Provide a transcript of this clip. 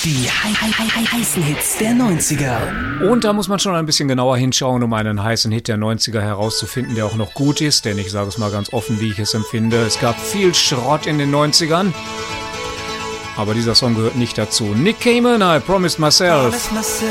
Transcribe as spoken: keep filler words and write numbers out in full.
Die hei- hei- hei- heißen Hits der neunziger. Und da muss man schon ein bisschen genauer hinschauen, um einen heißen Hit der neunziger herauszufinden, der auch noch gut ist. Denn ich sage es mal ganz offen, wie ich es empfinde. Es gab viel Schrott in den neunzigern. Aber dieser Song gehört nicht dazu. Nick Cayman, I Promised Myself.